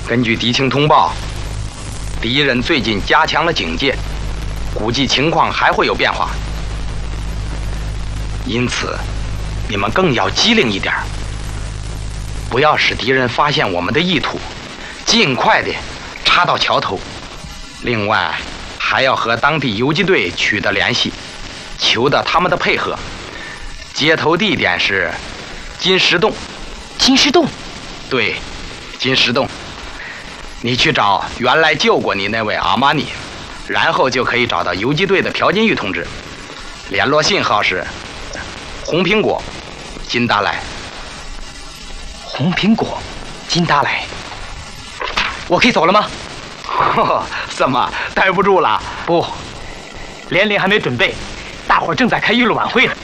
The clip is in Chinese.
根据敌情通报，敌人最近加强了警戒，估计情况还会有变化。因此，你们更要机灵一点，不要使敌人发现我们的意图，尽快地插到桥头。另外，还要和当地游击队取得联系，求得他们的配合。接头地点是金石洞。 金石洞？ 对，金石洞。你去找原来救过你那位阿玛尼，然后就可以找到游击队的朴金玉同志。联络信号是红苹果，金达莱。 红苹果，金达莱。我可以走了吗？ 怎么待不住了？ 不，连连还没准备，大伙儿正在开娱乐晚会呢。